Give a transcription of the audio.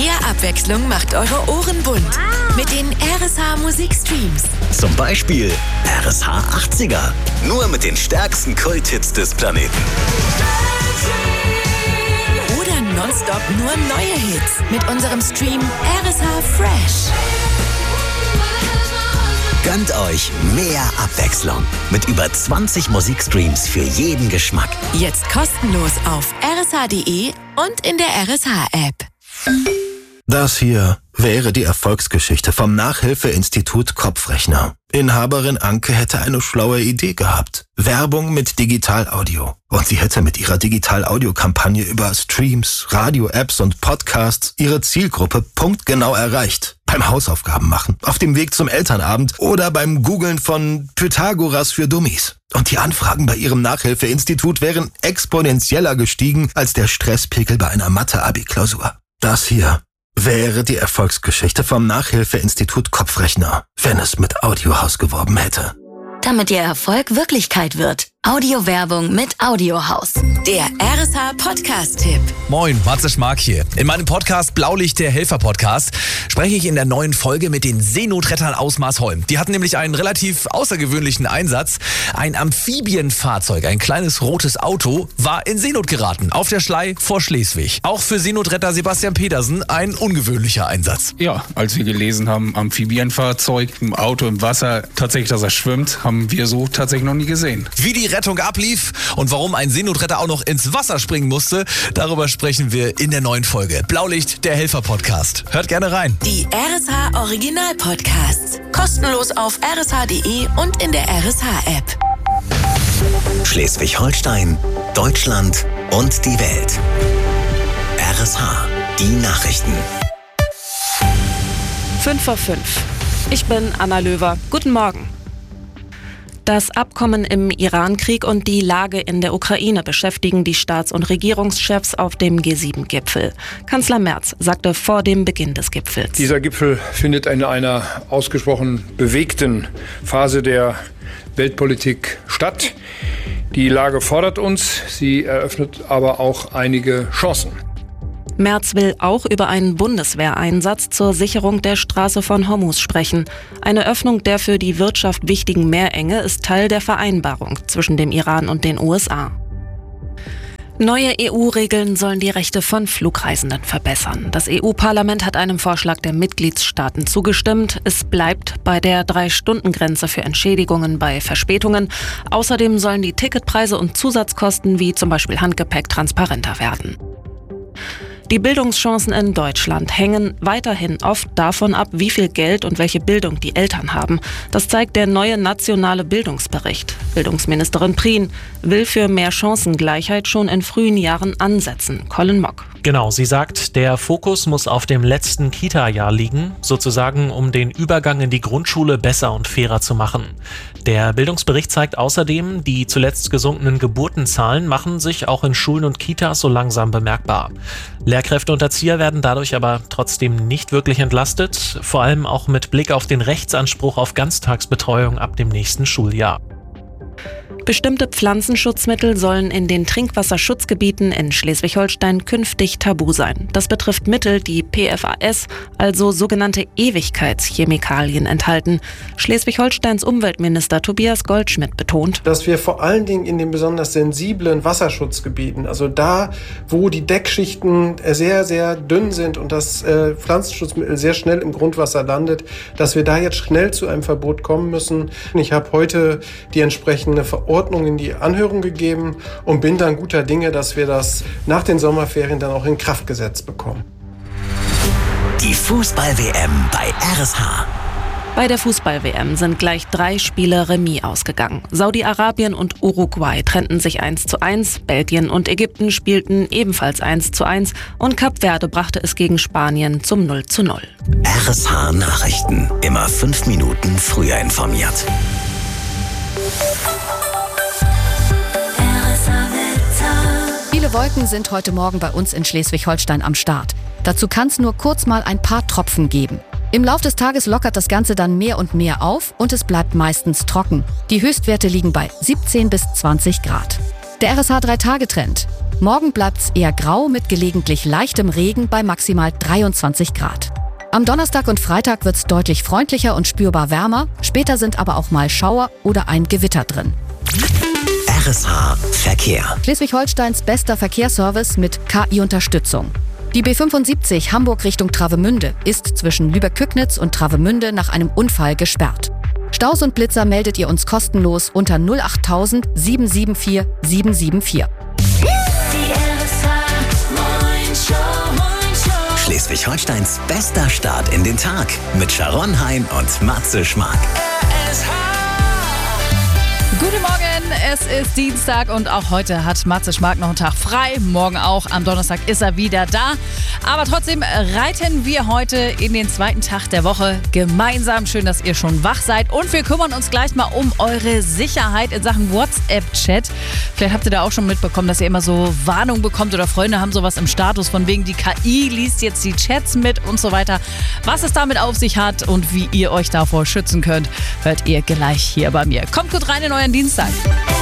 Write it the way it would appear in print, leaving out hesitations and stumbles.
Mehr Abwechslung macht eure Ohren bunt. Mit den RSH Musikstreams. Zum Beispiel RSH 80er. Nur mit den stärksten Kulthits des Planeten. Oder nonstop nur neue Hits. Mit unserem Stream RSH Fresh. Gönnt euch mehr Abwechslung. Mit über 20 Musikstreams für jeden Geschmack. Jetzt kostenlos auf rsh.de und in der RSH-App. Das hier wäre die Erfolgsgeschichte vom Nachhilfeinstitut Kopfrechner. Inhaberin Anke hätte eine schlaue Idee gehabt. Werbung mit Digital-Audio. Und sie hätte mit ihrer Digital-Audio-Kampagne über Streams, Radio-Apps und Podcasts ihre Zielgruppe punktgenau erreicht. Beim Hausaufgaben machen, auf dem Weg zum Elternabend oder beim Googlen von Pythagoras für Dummies. Und die Anfragen bei ihrem Nachhilfeinstitut wären exponentieller gestiegen als der Stresspegel bei einer Mathe-Abi-Klausur. Das hier wäre die Erfolgsgeschichte vom Nachhilfeinstitut Kopfrechner, wenn es mit Audiohaus geworben hätte. Damit Ihr Erfolg Wirklichkeit wird. Audiowerbung mit Audiohaus. Der RSH-Podcast-Tipp. Moin, Matze Schmark hier. In meinem Podcast Blaulicht, der Helfer-Podcast, spreche ich in der neuen Folge mit den Seenotrettern aus Marsholm. Die hatten nämlich einen relativ außergewöhnlichen Einsatz. Ein Amphibienfahrzeug, ein kleines rotes Auto, war in Seenot geraten, auf der Schlei vor Schleswig. Auch für Seenotretter Sebastian Petersen ein ungewöhnlicher Einsatz. Ja, als wir gelesen haben, Amphibienfahrzeug, ein Auto im Wasser, tatsächlich, dass er schwimmt, haben wir so tatsächlich noch nie gesehen. Wie die Rettung ablief und warum ein Seenotretter auch noch ins Wasser springen musste, darüber sprechen wir in der neuen Folge. Blaulicht, der Helfer-Podcast. Hört gerne rein. Die RSH-Original-Podcasts. Kostenlos auf rsh.de und in der RSH-App. Schleswig-Holstein, Deutschland und die Welt. RSH, die Nachrichten. 5:05. Ich bin Anna Löwer. Guten Morgen. Das Abkommen im Iran-Krieg und die Lage in der Ukraine beschäftigen die Staats- und Regierungschefs auf dem G7-Gipfel. Kanzler Merz sagte vor dem Beginn des Gipfels: Dieser Gipfel findet in einer ausgesprochen bewegten Phase der Weltpolitik statt. Die Lage fordert uns, sie eröffnet aber auch einige Chancen. Merz will auch über einen Bundeswehreinsatz zur Sicherung der Straße von Hormuz sprechen. Eine Öffnung der für die Wirtschaft wichtigen Meerenge ist Teil der Vereinbarung zwischen dem Iran und den USA. Neue EU-Regeln sollen die Rechte von Flugreisenden verbessern. Das EU-Parlament hat einem Vorschlag der Mitgliedstaaten zugestimmt. Es bleibt bei der 3-Stunden-Grenze für Entschädigungen bei Verspätungen. Außerdem sollen die Ticketpreise und Zusatzkosten wie zum Beispiel Handgepäck transparenter werden. Die Bildungschancen in Deutschland hängen weiterhin oft davon ab, wie viel Geld und welche Bildung die Eltern haben. Das zeigt der neue nationale Bildungsbericht. Bildungsministerin Prien will für mehr Chancengleichheit schon in frühen Jahren ansetzen. Colin Mock. Genau, sie sagt, der Fokus muss auf dem letzten Kita-Jahr liegen, sozusagen um den Übergang in die Grundschule besser und fairer zu machen. Der Bildungsbericht zeigt außerdem, die zuletzt gesunkenen Geburtenzahlen machen sich auch in Schulen und Kitas so langsam bemerkbar. Lehrkräfte und Erzieher werden dadurch aber trotzdem nicht wirklich entlastet, vor allem auch mit Blick auf den Rechtsanspruch auf Ganztagsbetreuung ab dem nächsten Schuljahr. Bestimmte Pflanzenschutzmittel sollen in den Trinkwasserschutzgebieten in Schleswig-Holstein künftig tabu sein. Das betrifft Mittel, die PFAS, also sogenannte Ewigkeitschemikalien, enthalten. Schleswig-Holsteins Umweltminister Tobias Goldschmidt betont, dass wir vor allen Dingen in den besonders sensiblen Wasserschutzgebieten, also da, wo die Deckschichten sehr, sehr dünn sind und das Pflanzenschutzmittel sehr schnell im Grundwasser landet, dass wir da jetzt schnell zu einem Verbot kommen müssen. Ich habe heute die entsprechende Verordnung in die Anhörung gegeben und bin dann guter Dinge, dass wir das nach den Sommerferien dann auch in Kraft gesetzt bekommen. Die Fußball-WM bei RSH. Bei der Fußball-WM sind gleich 3 Spiele Remis ausgegangen. Saudi-Arabien und Uruguay trennten sich 1:1, Belgien und Ägypten spielten ebenfalls 1:1 und Kap Verde brachte es gegen Spanien zum 0:0. RSH Nachrichten. Immer 5 Minuten früher informiert. Viele Wolken sind heute Morgen bei uns in Schleswig-Holstein am Start. Dazu kann es nur kurz mal ein paar Tropfen geben. Im Lauf des Tages lockert das Ganze dann mehr und mehr auf und es bleibt meistens trocken. Die Höchstwerte liegen bei 17 bis 20 Grad. Der RSH 3-Tage-Trend. Morgen bleibt's eher grau mit gelegentlich leichtem Regen bei maximal 23 Grad. Am Donnerstag und Freitag wird's deutlich freundlicher und spürbar wärmer. Später sind aber auch mal Schauer oder ein Gewitter drin. RSH Verkehr. Schleswig-Holsteins bester Verkehrsservice mit KI-Unterstützung. Die B75 Hamburg Richtung Travemünde ist zwischen Lübeck-Kücknitz und Travemünde nach einem Unfall gesperrt. Staus und Blitzer meldet ihr uns kostenlos unter 08000 774 774. Schleswig-Holsteins bester Start in den Tag mit Sharon Hein und Matze Schmark. Guten Morgen, es ist Dienstag und auch heute hat Matze Schmark noch einen Tag frei. Morgen auch, am Donnerstag ist er wieder da. Aber trotzdem reiten wir heute in den zweiten Tag der Woche gemeinsam. Schön, dass ihr schon wach seid. Und wir kümmern uns gleich mal um eure Sicherheit in Sachen WhatsApp-Chat. Vielleicht habt ihr da auch schon mitbekommen, dass ihr immer so Warnungen bekommt oder Freunde haben sowas im Status von wegen die KI liest jetzt die Chats mit und so weiter. Was es damit auf sich hat und wie ihr euch davor schützen könnt, hört ihr gleich hier bei mir. Kommt gut rein in euren Dienstag.